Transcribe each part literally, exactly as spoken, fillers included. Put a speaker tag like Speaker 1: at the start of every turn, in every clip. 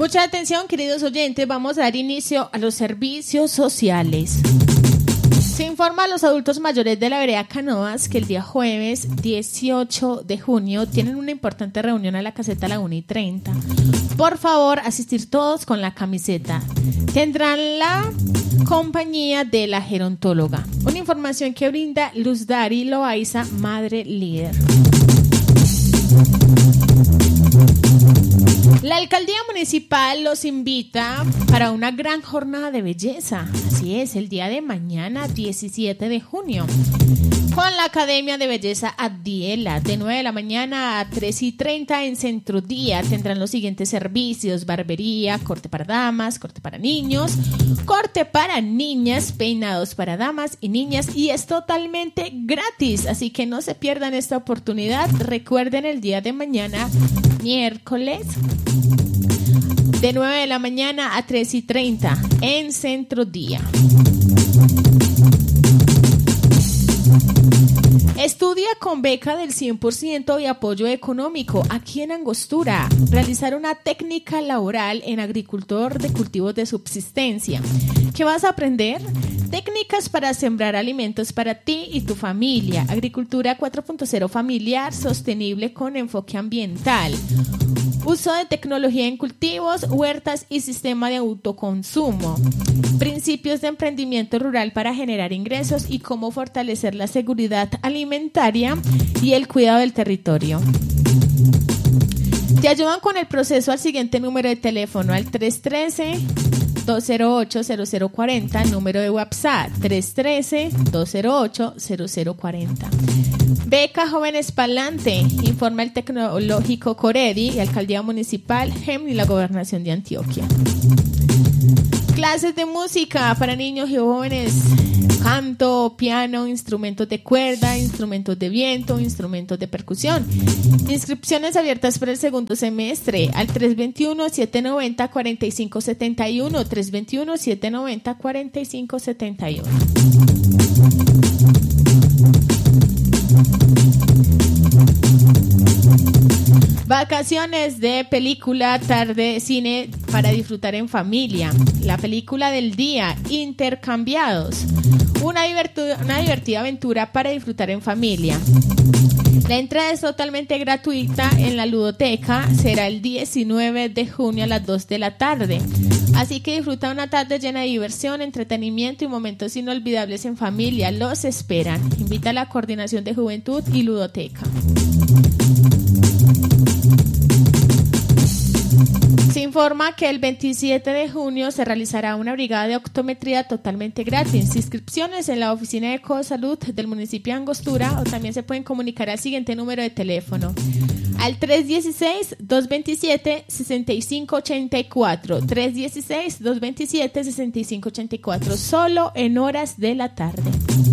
Speaker 1: Mucha atención, queridos oyentes, vamos a dar inicio a los servicios sociales. Se informa a los adultos mayores de la vereda Canoas que el día jueves dieciocho de junio tienen una importante reunión a la caseta a la una y treinta. Por favor, asistir todos con la camiseta. Tendrán la compañía de la gerontóloga. Una información que brinda Luz Dari Loaiza, madre líder. La alcaldía municipal los invita para una gran jornada de belleza. Así es, el día de mañana, diecisiete de junio, con la Academia de Belleza Adiela, de nueve de la mañana a tres y treinta en Centro Día. Tendrán los siguientes servicios: barbería, corte para damas, corte para niños, corte para niñas, peinados para damas y niñas, y es totalmente gratis, así que no se pierdan esta oportunidad. Recuerden, el día de mañana, miércoles, de nueve de la mañana a tres y treinta en Centro Día. Estudia con beca del cien por ciento y apoyo económico aquí en Angostura. Realizar una técnica laboral en agricultor de cultivos de subsistencia. ¿Qué vas a aprender? Técnicas para sembrar alimentos para ti y tu familia. Agricultura cuatro punto cero familiar, sostenible con enfoque ambiental. Uso de tecnología en cultivos, huertas y sistema de autoconsumo. Principios de emprendimiento rural para generar ingresos y cómo fortalecer la seguridad alimentaria y el cuidado del territorio. Te ayudan con el proceso al siguiente número de teléfono, al tres uno tres, dos cero ocho, cero cero cuatro cero, número de WhatsApp tres uno tres, dos cero ocho, cero cero cuatro cero. Beca Jóvenes Pa'lante, informa el Tecnológico Coredi y Alcaldía Municipal, G E M y la Gobernación de Antioquia. Clases de música para niños y jóvenes: canto, piano, instrumentos de cuerda, instrumentos de viento, instrumentos de percusión. Inscripciones abiertas para el segundo semestre al tres dos uno, siete nueve cero, cuatro cinco siete uno, tres dos uno, siete nueve cero, cuatro cinco siete uno. Vacaciones de película, tarde, cine para disfrutar en familia. La película del día, Intercambiados. Una, divertu- una divertida aventura para disfrutar en familia. La entrada es totalmente gratuita en la ludoteca. Será el diecinueve de junio a las dos de la tarde. Así que disfruta una tarde llena de diversión, entretenimiento y momentos inolvidables en familia. Los esperan. Invita a la Coordinación de Juventud y Ludoteca. Se informa que el veintisiete de junio se realizará una brigada de optometría totalmente gratis. Inscripciones en la oficina de Ecosalud del municipio de Angostura, o también se pueden comunicar al siguiente número de teléfono, al tres uno seis, dos dos siete, seis cinco ocho cuatro, tres uno seis, dos dos siete, seis cinco ocho cuatro, solo en horas de la tarde.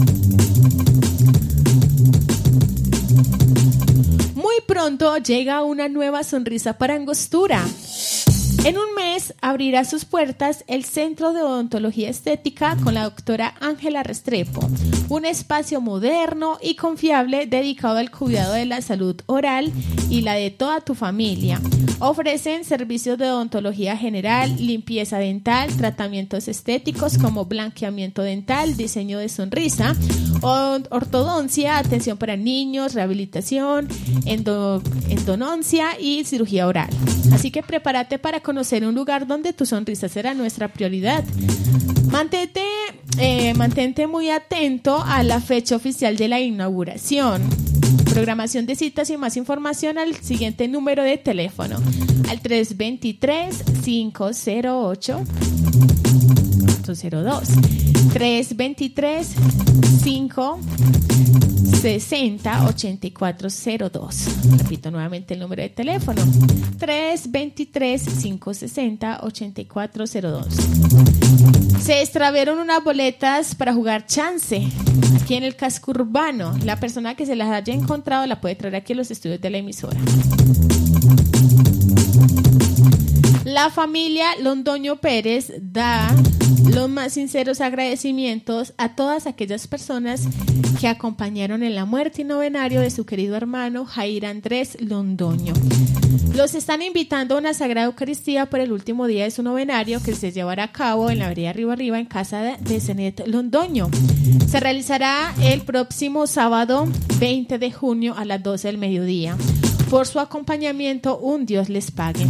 Speaker 1: Muy pronto llega una nueva sonrisa para Angostura. En un mes abrirá sus puertas el Centro de Odontología Estética con la doctora Ángela Restrepo, un espacio moderno y confiable dedicado al cuidado de la salud oral y la de toda tu familia. Ofrecen servicios de odontología general, limpieza dental, tratamientos estéticos como blanqueamiento dental, diseño de sonrisa, ortodoncia, atención para niños, rehabilitación, endo, endodoncia y cirugía oral. Así que prepárate para conocer un lugar donde tu sonrisa será nuestra prioridad. Mantente, eh, mantente muy atento a la fecha oficial de la inauguración. Programación de citas y más información al siguiente número de teléfono, al tres dos tres, cinco cero ocho, cuatro cero dos, tres dos tres, cinco sesenta, ochenta y cuatro cero dos. Repito nuevamente el número de teléfono, tres dos tres, cinco sesenta, ochenta y cuatro cero dos. Se extraviaron unas boletas para jugar chance aquí en el casco urbano. La persona que se las haya encontrado la puede traer aquí a los estudios de la emisora. La familia Londoño Pérez da los más sinceros agradecimientos a todas aquellas personas que acompañaron en la muerte y novenario de su querido hermano Jair Andrés Londoño. Los están invitando a una Sagrada Eucaristía por el último día de su novenario, que se llevará a cabo en la avenida Río Arriba en casa de, de Zenet Londoño. Se realizará el próximo sábado veinte de junio a las doce del mediodía. Por su acompañamiento, un Dios les pague.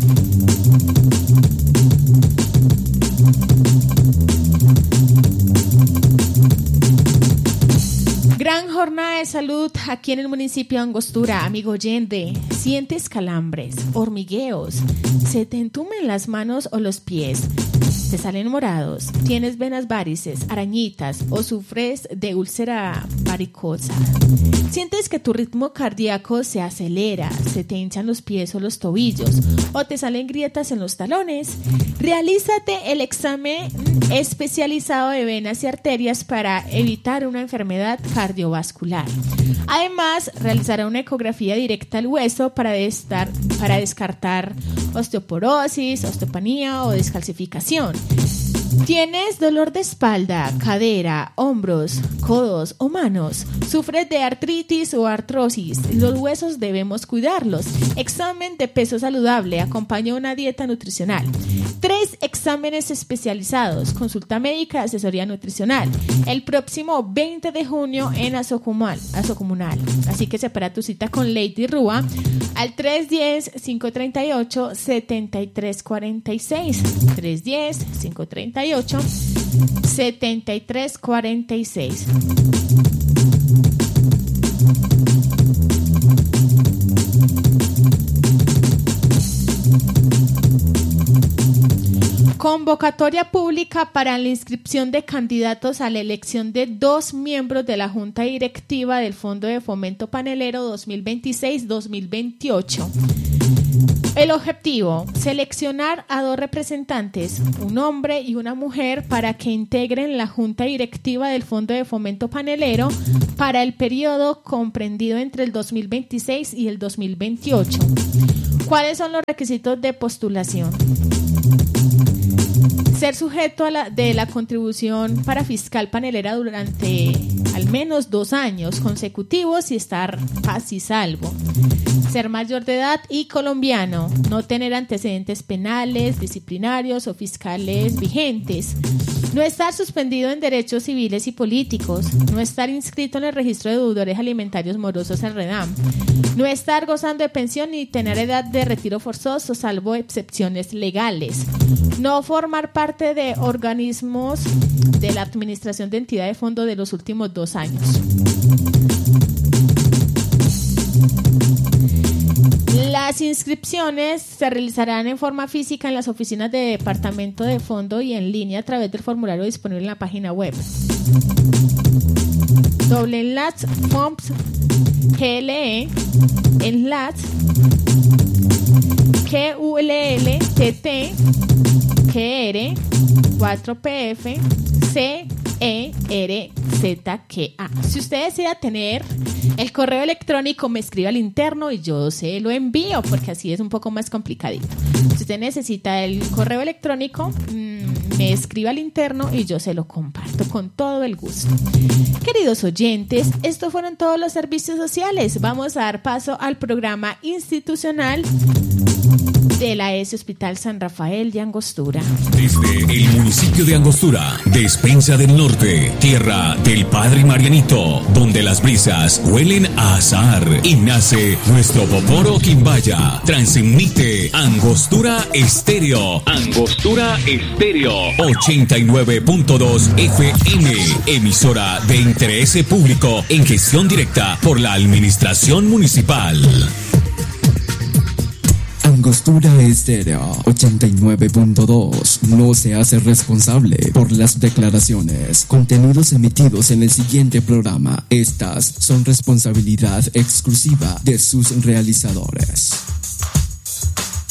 Speaker 1: Gran jornada de salud aquí en el municipio de Angostura, amigo oyente. ¿Sientes calambres, hormigueos, se te entumen las manos o los pies, te salen morados, tienes venas varices, arañitas o sufres de úlcera varicosa? ¿Sientes que tu ritmo cardíaco se acelera, se te hinchan los pies o los tobillos o te salen grietas en los talones? Realízate el examen especializado de venas y arterias para evitar una enfermedad cardiovascular. Además, realizará una ecografía directa al hueso para, destar, para descartar osteoporosis, osteopanía o descalcificación. ¿Tienes dolor de espalda, cadera, hombros, codos o manos? ¿Sufres de artritis o artrosis? Los huesos debemos cuidarlos. Examen de peso saludable, acompaña una dieta nutricional. Tres exámenes especializados, consulta médica, asesoría nutricional. El próximo veinte de junio en Asocomunal. Asocomunal. Así que separa tu cita con Lady Rúa al tres uno cero, cinco tres ocho, siete tres cuatro seis. tres uno cero, cinco tres ocho, siete tres cuatro seis. Convocatoria pública para la inscripción de candidatos a la elección de dos miembros de la Junta Directiva del Fondo de Fomento Panelero dos mil veintiséis dos mil veintiocho. El objetivo, seleccionar a dos representantes, un hombre y una mujer, para que integren la Junta Directiva del Fondo de Fomento Panelero para el periodo comprendido entre el dos mil veintiséis y el dos mil veintiocho. ¿Cuáles son los requisitos de postulación? Ser sujeto a la, de la contribución para fiscal panelera durante al menos dos años consecutivos y estar paz y salvo. Ser mayor de edad y colombiano. No tener antecedentes penales, disciplinarios o fiscales vigentes. No estar suspendido en derechos civiles y políticos. No estar inscrito en el registro de deudores alimentarios morosos en REDAM. No estar gozando de pensión ni tener edad de retiro forzoso, salvo excepciones legales. No formar parte de organismos de la administración de entidad de fondo de los últimos dos años. Las inscripciones se realizarán en forma física en las oficinas de departamento de fondo y en línea a través del formulario disponible en la página web. Doble enlace Forms G L E enlace Q U L L T T Q R cuatro P F C E R Z K A. Si usted desea tener el correo electrónico, me escribe al interno y yo se lo envío, porque así es un poco más complicadito. Si usted necesita el correo electrónico, mmm, me escribe al interno y yo se lo comparto con todo el gusto. Queridos oyentes, estos fueron todos los servicios sociales. Vamos a dar paso al programa institucional de la E S Hospital San Rafael de Angostura.
Speaker 2: Desde el municipio de Angostura, Despensa del Norte, tierra del Padre Marianito, donde las brisas huelen a azahar y nace nuestro Poporo Quimbaya. Transmite Angostura Estéreo. Angostura Estéreo. ochenta y nueve punto dos F M. Emisora de interés público en gestión directa por la Administración Municipal.
Speaker 3: Angostura Estéreo ochenta y nueve punto dos no se hace responsable por las declaraciones, contenidos emitidos en el siguiente programa. Estas son responsabilidad exclusiva de sus realizadores.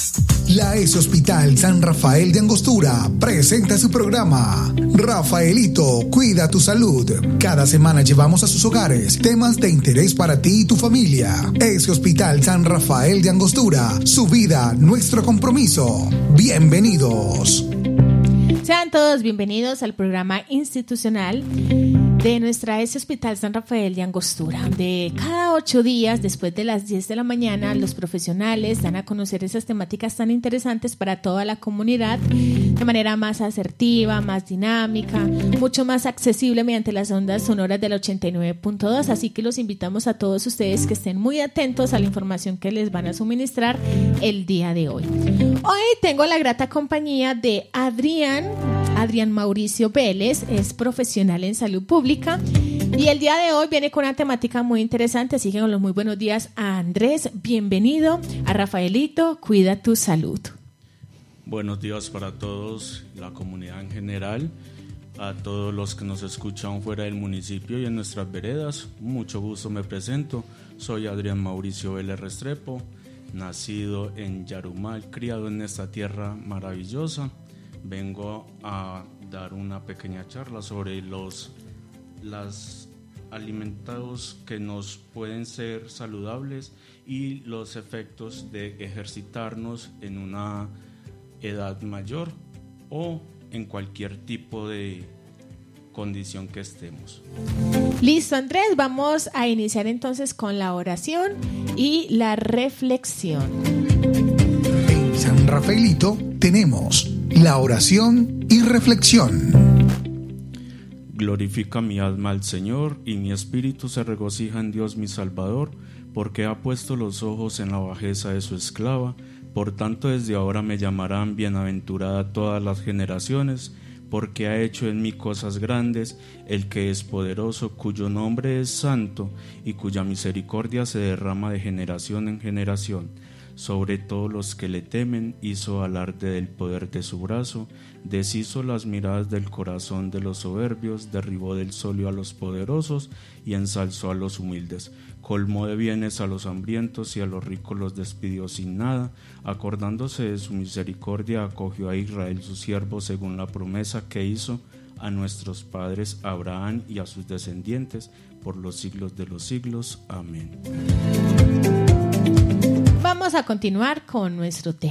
Speaker 4: La E S Hospital San Rafael de Angostura presenta su programa Rafaelito, cuida tu salud. Cada semana llevamos a sus hogares temas de interés para ti y tu familia. E S Hospital San Rafael de Angostura, su vida, nuestro compromiso. Bienvenidos.
Speaker 1: Sean todos bienvenidos al programa institucional de nuestra E S Hospital San Rafael de Angostura. De cada ocho días, después de las diez de la mañana, los profesionales dan a conocer esas temáticas tan interesantes para toda la comunidad de manera más asertiva, más dinámica, mucho más accesible mediante las ondas sonoras del ochenta y nueve punto dos. Así que los invitamos a todos ustedes que estén muy atentos a la información que les van a suministrar el día de hoy. Hoy tengo la grata compañía de Adrián, Adrián Mauricio Vélez, es profesional en salud pública y el día de hoy viene con una temática muy interesante, así que con los muy buenos días a Andrés, bienvenido a Rafaelito, cuida tu salud.
Speaker 5: Buenos días para todos, la comunidad en general, a todos los que nos escuchan fuera del municipio y en nuestras veredas, mucho gusto, me presento, soy Adrián Mauricio Vélez Restrepo, nacido en Yarumal, criado en esta tierra maravillosa. Vengo a dar una pequeña charla sobre los las alimentados que nos pueden ser saludables y los efectos de ejercitarnos en una edad mayor o en cualquier tipo de condición que estemos.
Speaker 1: Listo, Andrés, vamos a iniciar entonces con la oración y la reflexión.
Speaker 4: En San Rafaelito tenemos la oración y reflexión.
Speaker 5: Glorifica mi alma al Señor, y mi espíritu se regocija en Dios mi Salvador, porque ha puesto los ojos en la bajeza de su esclava. Por tanto, desde ahora me llamarán bienaventurada todas las generaciones, porque ha hecho en mí cosas grandes, el que es poderoso, cuyo nombre es santo, y cuya misericordia se derrama de generación en generación. Sobre todos los que le temen, hizo alarde del poder de su brazo, deshizo las miradas del corazón de los soberbios, derribó del solio a los poderosos y ensalzó a los humildes. Colmó de bienes a los hambrientos y a los ricos los despidió sin nada. Acordándose de su misericordia, acogió a Israel su siervo según la promesa que hizo a nuestros padres Abraham y a sus descendientes por los siglos de los siglos. Amén.
Speaker 1: Vamos a continuar con nuestro tema.